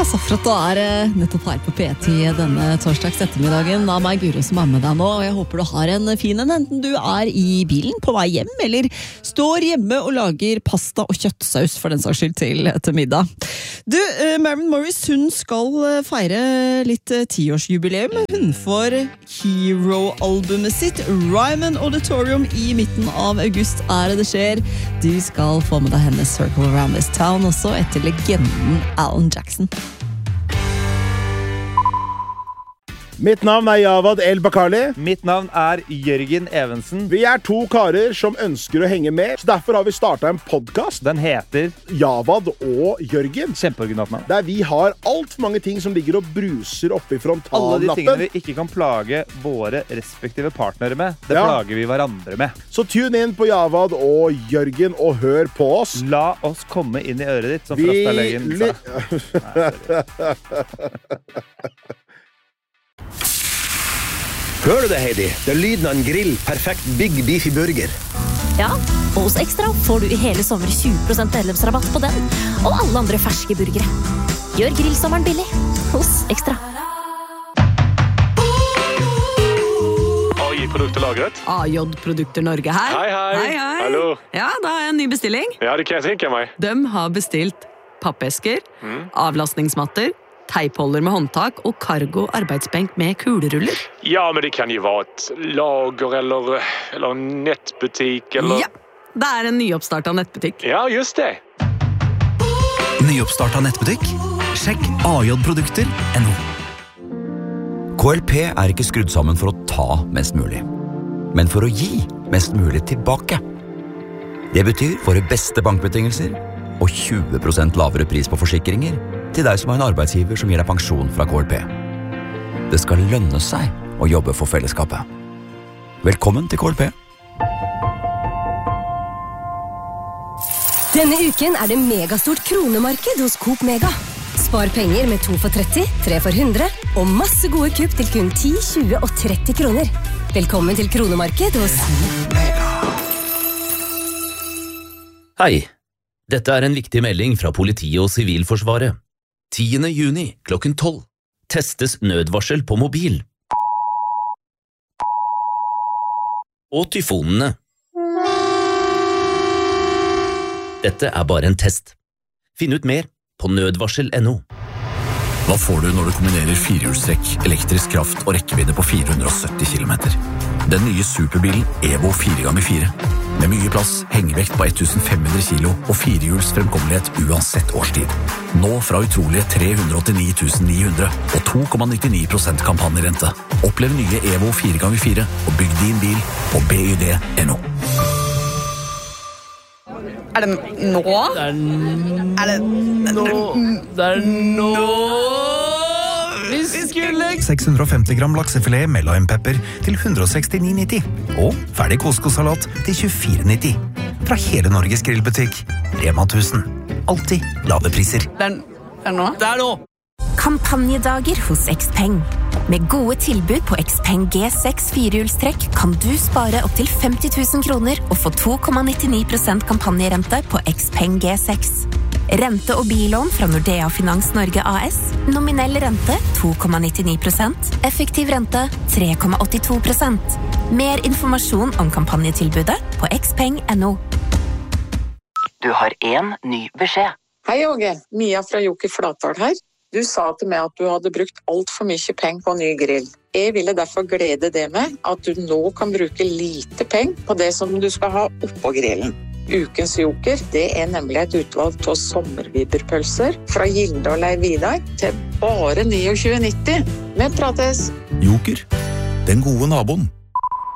så for at du nettopp her på P10 denne torsdags ettermiddagen. Da meg Guro som med deg nå, og jeg håper du har en fin en, enten du i bilen på vei hjem, eller står hjemme og lager pasta og kjøttsaus for den saks skyld til middag. Du, Maren Morris, hun skal feire litt 10-årsjubileum. Hun får Hero-albumet sitt, Ryman Auditorium, i midten av august det skjer. Du skal få med deg hennes Circle Around This Town også, etter legenden Alan Jackson. Mitt navn Javad El Bakali. Mitt navn Jørgen Evensen. Vi to karer som ønsker å henge med, så derfor har vi startet en podcast. Den heter Javad og Jørgen. Kjempeoriginalt navn. Der vi har alt for mange ting som ligger og bruser oppe i frontallappen. Alle de tingene vi ikke kan plage våre respektive partnere med, det plager vi hverandre med. Så tune inn på Javad og Jørgen og hør på oss. La oss komme inn i øret ditt, som Frastalegen sa. Hører du det, Heidi? Det lyden av en grill, perfekt Big Beefy burger. Ja, og hos Extra får du i hele sommer 20% medlemsrabatt på den, og alle andre ferske burgere. Gjør grillsommeren billig hos Extra. AJ-produkterlagret. AJ-produkter Norge her. Hei. Hallo. Ja, da har jeg en ny bestilling. Ja, det kan jeg tenke meg. De har bestilt pappesker, avlastningsmatter, teipholder med håndtak og cargo arbeidsbenk med kuleruller. Ja, men det kan jo være et lager eller en nettbutikk eller... Ja, det en nyoppstartet nettbutikk. Ja, just det. Nyoppstartet nettbutikk? Sjekk AJ-produkter.no. KLP ikke skrudd sammen for å ta mest mulig, men for å gi mest mulig tilbake. Det betyr våre beste bankbetingelser og 20% lavere pris på forsikringer til deg som har en arbeidsgiver som gir deg pensjon fra KLP. Det skal lønne seg å jobbe for fellesskapet. Velkommen til KLP. Denne uken det megastort kronemarked hos Coop Mega. Spar penger med 2 for 30, 3 for 100 og masse gode kupp til kun 10, 20 og 30 kroner. Velkommen til kronemarked hos Mega. Hei, dette en viktig melding fra politiet og Sivilforsvaret. 10. juni klokken 12 testes nødvarsel på mobil. Og tyfonene. Dette bare en test. Finn ut mer på nødvarsel.no. Hva får du når du kombinerer firehjulstrekk, elektrisk kraft og rekkevidde på 470 km? Den nye superbilen Evo 4x4. Med mye plass, hengevekt på 1500 kilo og firehjuls fremkommelighet uansett årstid. Nå fra utrolige 389 900 og 2,99% kampanjerente. Opplev nye Evo 4x4 og bygg din bil på BYD.no. Det nå? Det nå? Vi skulle 650 gram laksefilet med lime-pepper til 169,90 og ferdig couscous-salat til 24,90. Fra hele Norges grillbutikk, Rema 1000. Alltid lave priser. Det nå? Det nå! Kampanjedager hos Xpeng. Med gode tilbud på Xpeng G6 firehjulstrekk kan du spare opp til 50 000 kroner og få 2,99% kampanjerente på Xpeng G6. Rente- og billån fra Nordea Finans Norge AS. Nominell rente 2,99%. Effektiv rente 3,82%. Mer informasjon om kampanjetilbudet på xpeng.no. Du har en ny beskjed. Hei Åge, Mia fra Joker Flatdal her. Du sa til meg at du hadde brukt alt for mye penger på ny grill. Jeg ville derfor glede deg med at du nå kan bruke lite penger på det som du skal ha oppå grillen. Ukens Joker, det nemlig et utvalg av sommerviberpølser fra Gilde og Leiv Vidar til bare 29,90. Vi prates! Joker, den gode naboen.